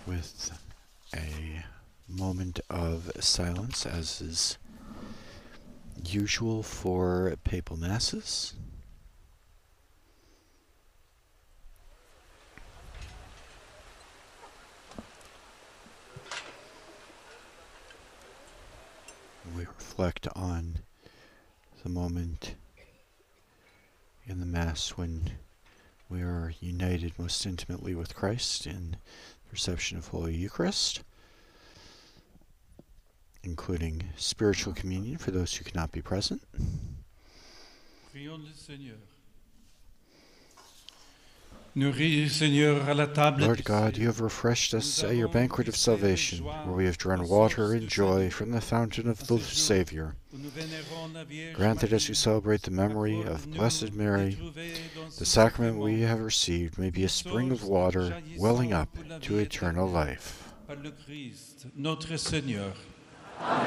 with a moment of silence, as is usual for papal masses. We reflect on the moment in the Mass when we are united most intimately with Christ in the reception of Holy Eucharist, including spiritual communion for those who cannot be present. Lord God, you have refreshed us at your banquet of salvation, where we have drawn water and joy from the fountain of the Savior. Grant that as we celebrate the memory of Blessed Mary, the sacrament we have received may be a spring of water welling up to eternal life.